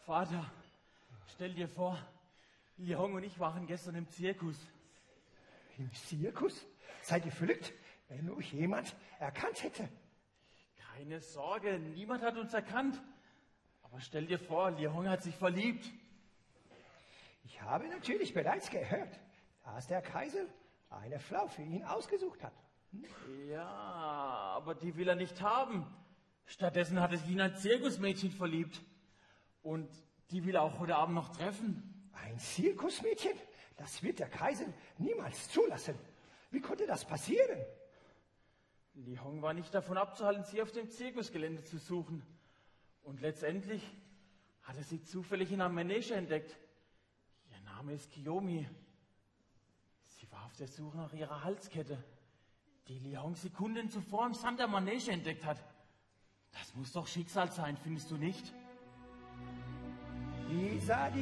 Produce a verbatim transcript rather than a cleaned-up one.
Vater, stell dir vor, Li-Hong und ich waren gestern im Zirkus. Im Zirkus? Seid ihr verrückt? Wenn nur jemand erkannt hätte. Keine Sorge, niemand hat uns erkannt. Aber stell dir vor, Li-Hong hat sich verliebt. Ich habe natürlich bereits gehört, dass der Kaiser eine Frau für ihn ausgesucht hat. Hm? Ja, aber die will er nicht haben. Stattdessen hat er sich in ein Zirkusmädchen verliebt. Und die will er auch heute Abend noch treffen. Ein Zirkusmädchen? Das wird der Kaiser niemals zulassen. Wie konnte das passieren? Li-Hong war nicht davon abzuhalten, sie auf dem Zirkusgelände zu suchen. Und letztendlich hat er sie zufällig in einem Manege entdeckt. Ihr Name ist Kiyomi. Sie war auf der Suche nach ihrer Halskette, die Li-Hong Sekunden zuvor im Sand der Manege entdeckt hat. Das muss doch Schicksal sein, findest du nicht? Wie sah die